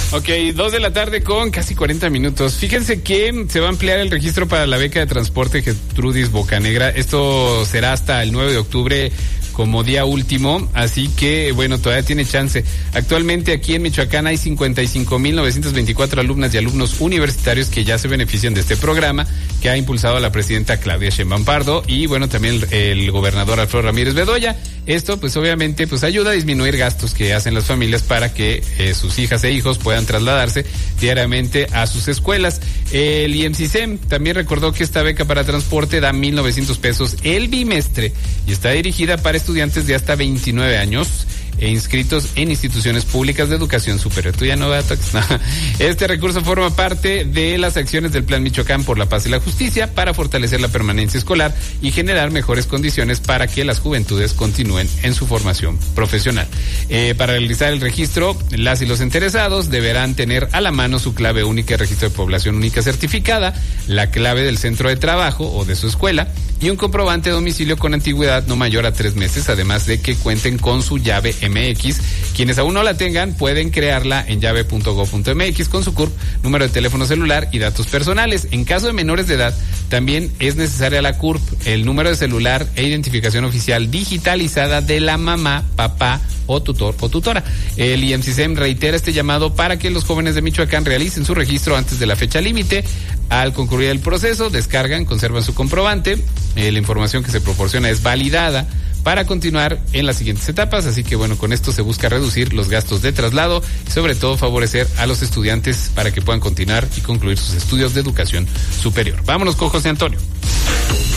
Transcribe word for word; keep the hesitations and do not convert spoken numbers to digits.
Ok, dos de la tarde con casi cuarenta minutos. Fíjense que se va a ampliar el registro para la beca de transporte Gertrudis Bocanegra. Esto será hasta el nueve de octubre como día último, así que bueno, todavía tiene chance. Actualmente aquí en Michoacán hay cincuenta y cinco mil novecientos veinticuatro alumnas y alumnos universitarios que ya se benefician de este programa que ha impulsado la presidenta Claudia Sheinbaum Pardo y bueno, también el, el gobernador Alfredo Ramírez Bedoya. Esto pues obviamente pues ayuda a disminuir gastos que hacen las familias para que eh, sus hijas e hijos puedan trasladarse diariamente a sus escuelas. El I M C I S E M también recordó que esta beca para transporte da mil novecientos pesos el bimestre y está dirigida para estudiantes de hasta veintinueve años e inscritos en instituciones públicas de educación superior. Tú ya no vas a... Este recurso forma parte de las acciones del Plan Michoacán por la Paz y la Justicia para fortalecer la permanencia escolar y generar mejores condiciones para que las juventudes continúen en su formación profesional. Eh, para realizar el registro, las y los interesados deberán tener a la mano su clave única de registro de población única certificada, la clave del centro de trabajo o de su escuela y un comprobante de domicilio con antigüedad no mayor a tres meses, además de que cuenten con su llave M X. Quienes aún no la tengan pueden crearla en llave punto gob punto m x con su C U R P, número de teléfono celular y datos personales. En caso de menores de edad, también es necesaria la C U R P, el número de celular e identificación oficial digitalizada de la mamá, papá o tutor o tutora. El I M C I S E M reitera este llamado para que los jóvenes de Michoacán realicen su registro antes de la fecha límite. Al concluir el proceso, descargan, conservan su comprobante. Eh, la información que se proporciona es validada para continuar en las siguientes etapas, así que bueno, con esto se busca reducir los gastos de traslado y sobre todo favorecer a los estudiantes para que puedan continuar y concluir sus estudios de educación superior. Vámonos con José Antonio.